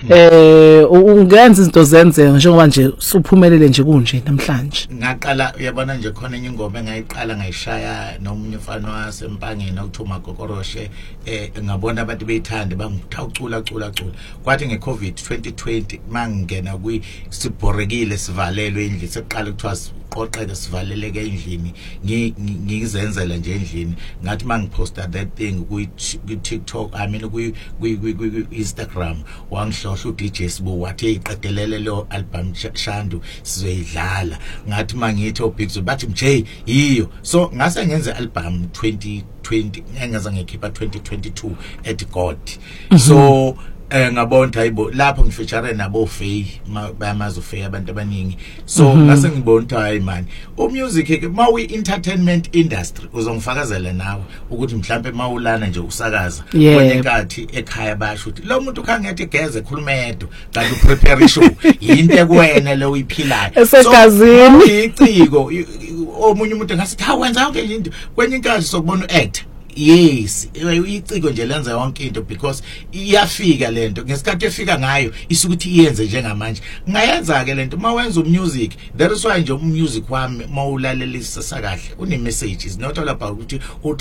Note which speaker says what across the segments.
Speaker 1: ungenza izinto zenzeke njengoba nje suphumelele nje kunje namhlanje.
Speaker 2: Ngaqala uyabona nje khona enye ingoma engayiqala ngayishaya nomunye ufana wasempangeni okuthuma Gokoroshe ngabona abantu beyithanda bangithawucula kwathi ngeCovid 2020 mangena sibhorekile sivalelwe endlini seqala ukuthiwa qoqeke sivaleleke endlini ngizenzela nje endlini ngathi mangiposta that thing ku TikTok ku Instagram wangihlohla uDJ Sibu wathi iqedelele lo album Shandu sizoyidlala ngathi mangithi oBig bathi mJ yiyo so ngase ngenze album 2020 engaze ngikhipha 2022 at God so ngabona hayibo lapho ngifeature nabo Faye bayamazi uFaye abantu abaningi so ngase ngibona hayi man umusic mawi entertainment industry uzongifakazela nawe ukuthi mhlambe mawulana nje usakaza konenkathi ekhaya basho ukuthi lo muntu khangethi igeze khuluma yedwa kanti uprepare ishow into kuwena le uyiphilayo
Speaker 1: esegazini
Speaker 2: iciko omunye umuntu ngasithi ha wenza yonke into kwenye inkathi sokubona uact yes iciko nje lenza yonke into because iyafika lento ngesikhathi efika ngayo isukuthi iyenze njengamanje ngayenza ke lento mawenza umusic that is why nje umusic wami mawulalelisa kahle une messages not all about ukuthi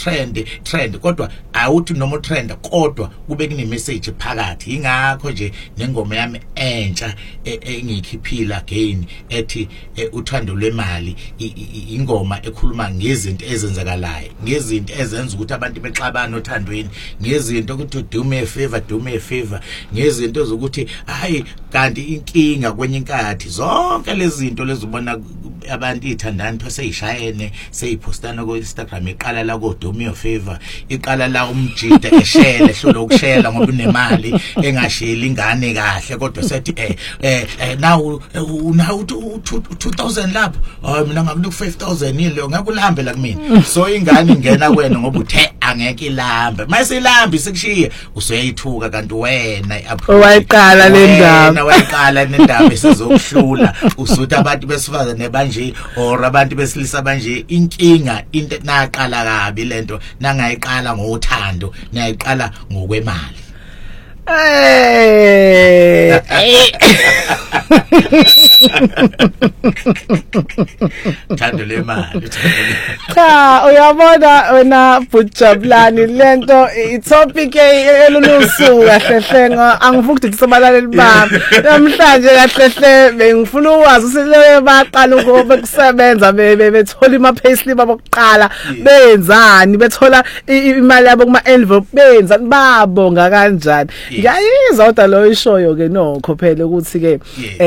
Speaker 2: trend kodwa awuthi noma trend kodwa kube kune message phakathi ingakho nje nengoma yami entsha engikhiphila again ethi uthando lwemali ingoma ekhuluma ngezinto ezenzakalayo ngezinto ezenza ukuthi abantu bexabana othandweni ngezinto ukuthi do me a favor ngezinto zokuthi hayi kanti inkinga kwenye inkathi zonke lezi zinto lezibona abantu ithandani phaseyishayene seyipostana ku Instagram iqala la ko do me a favor iqala la umjida eshele hlola ukushela ngoba unemali engasheli ingane kahle kodwa sethi now 2000 lapho mina ngakunika 5000 yile ngakulambe la kumina so ingane ingena kwena ngoba uthe angeke ilambe mayiselambe sekushiya usuyayithuka kanti wena
Speaker 1: wayiqala le ndaba
Speaker 2: wayiqala nendaba esizokuhlula usuthi abantu besifazane banje or abantu besilisa banje inkinga into naqala kabi lento nangayiqala ngothando nayiqala ngokwemali thando lemali
Speaker 1: cha uyabona wena Bujabulani lento itopic elulusuku kahlehle angivuki ukuthi sabalaleli bami namhlanje kahlehle bengifuna ukwazi usilewe baqala ukusebenza bethola ima payslip abokuqala benzani bethola imali yabo kuma envelope benzani babonga kanjani ngiyayizwa kodwa lo ishoyo ke nokho phela ukuthi ke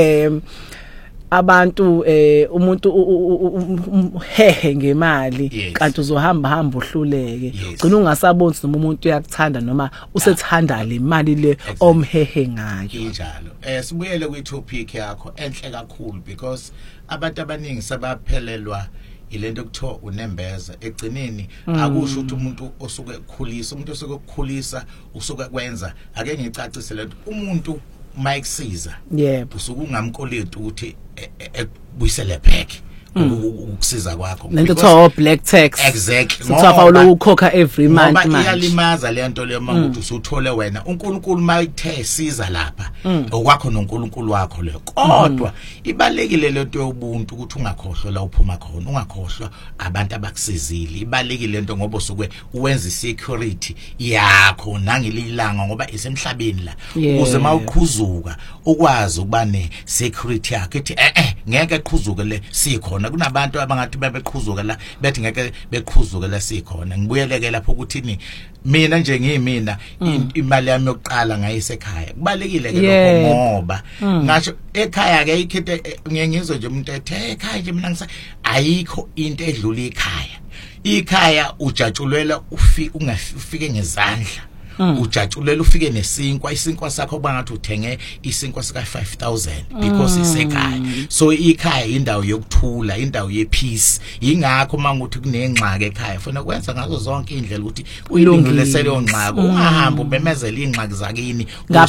Speaker 1: abantu umuntu hehe ngemali kanti uzohamba uhluleke ugcina ungasabonzi noma umuntu uyakuthanda noma usethanda le mali le omhehe ngayo
Speaker 2: injalo sibuyele kwi topic yakho enhle kakhulu because abantu abaningi sabaphelelwa ilento kuthiwa unembeza egcineni akusho ukuthi umuntu osuke ekukhulisa umuntu osuke ekukhulisa usuke kwenza ake ngicacise lento umuntu mayikusiza usuke ungamkoleti ukuthi ekubuyisele back ukusiza kwakho
Speaker 1: lento kuthiwa black tax
Speaker 2: exactly
Speaker 1: sithafa lo ukhokha every month manje
Speaker 2: ngoba iyalimaza lento le manguthi usuthole wena uNkulunkulu mayithe siza lapha okwakho noNkulunkulu wakho le kodwa ibalekile lento yobuntu ukuthi ungakhohlwa la uphuma khona ungakhohlwa abantu abakusizile ibalekile lento ngoba usuke uwenza security yakho nangililanga ngoba isemhlabeni la ukuze mawuqhuzuka ukwazi ukuba ne security yakho ethi ngeke eqhuzuke le sikhona kunabantu abangathi bebeqhuzuka la bethi ngeke beqhuzuke la sikhona ngibuyeleke lapho ukuthini mina nje ngiyimina imali yami yokuqala ngayisekhaya kubalekile ke lokho ngoba ngasho ekhaya ke ikhethe ngiyengizwe nje umuntu ethe ekhaya nje mina ayikho into edlula ikhaya ujatshulelwa ungafike ngezandla ujatshulela ufike nesinkwa isinkwa sakho kubangathi uthenge isinkwa sika 5000 because isekhaya so ikhaya indawo yokuthula indawo yepeace ingakho manguthi kunengxaki ekhaya funa kwenza ngazo zonke indlela ukuthi uyilungisele ongxaki ungahamba ubemezela ingxaki zakini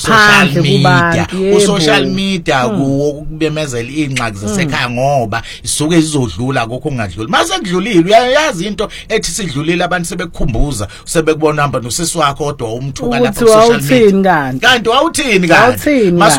Speaker 2: social media kubemezela ingxaki zasekhaya ngoba isuke izodlula kokho ungadluli mase kudlulile uyayazi into ethi sidlulile abantu sebekukhumbuza sebekubona hamba nosisi wakho kodwa umthuka lapha social media kanti wawuthini kanti